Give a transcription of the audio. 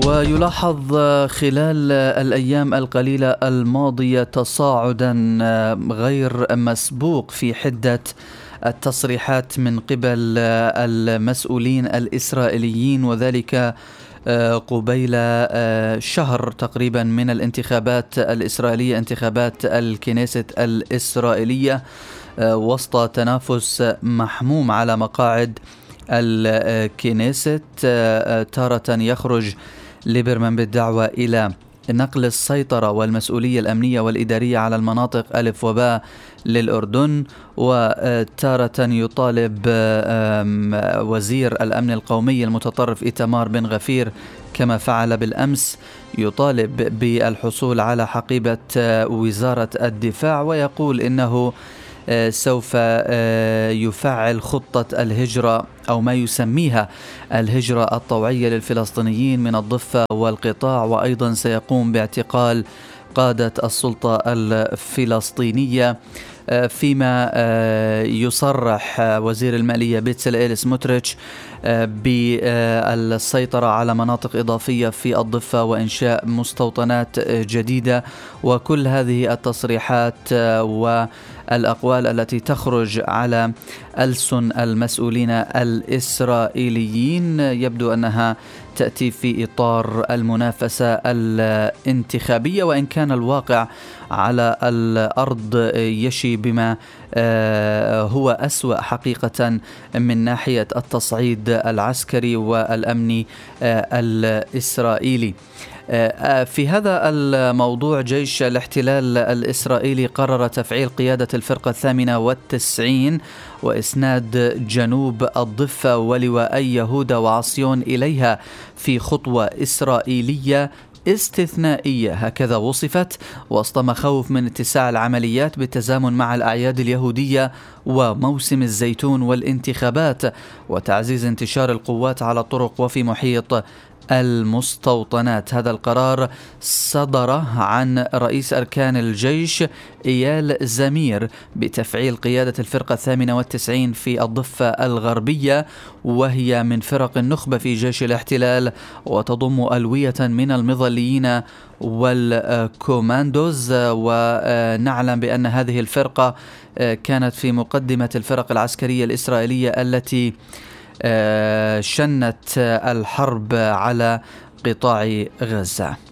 ويلاحظ خلال الأيام القليلة الماضية تصاعدا غير مسبوق في حدة التصريحات من قبل المسؤولين الإسرائيليين، وذلك قبيل شهر تقريبا من الانتخابات الإسرائيلية، انتخابات الكنيست الإسرائيلية، وسط تنافس محموم على مقاعد الكنيست. تارة يخرج ليبرمان بالدعوة إلى نقل السيطرة والمسؤولية الأمنية والإدارية على المناطق ألف وباء للأردن، وتارة يطالب وزير الأمن القومي المتطرف إيتمار بن غفير كما فعل بالأمس يطالب بالحصول على حقيبة وزارة الدفاع، ويقول إنه سوف يفعل خطة الهجرة أو ما يسميها الهجرة الطوعية للفلسطينيين من الضفة والقطاع، وأيضا سيقوم باعتقال قادة السلطة الفلسطينية. فيما يصرح وزير المالية بيتسلائيل سموتريتش بالسيطرة على مناطق إضافية في الضفة وإنشاء مستوطنات جديدة. وكل هذه التصريحات والأقوال التي تخرج على ألسن المسؤولين الإسرائيليين يبدو أنها تأتي في إطار المنافسة الانتخابية، وإن كان الواقع على الأرض يشي بما هو أسوأ حقيقة من ناحية التصعيد العسكري والأمني الإسرائيلي. في هذا الموضوع جيش الاحتلال الإسرائيلي قرر تفعيل قيادة الفرقة 98 وإسناد جنوب الضفة ولواءي يهودا وعصيون إليها في خطوة إسرائيلية استثنائية هكذا وصفت، وسط مخاوف من اتساع العمليات بالتزامن مع الأعياد اليهودية وموسم الزيتون والانتخابات، وتعزيز انتشار القوات على الطرق وفي محيط المستوطنات. هذا القرار صدر عن رئيس أركان الجيش إيال زمير بتفعيل قيادة الفرقة 98 في الضفة الغربية، وهي من فرق النخبة في جيش الاحتلال وتضم ألوية من المظليين والكوماندوز. ونعلم بأن هذه الفرقة كانت في مقدمة الفرق العسكرية الإسرائيلية التي شنت الحرب على قطاع غزة.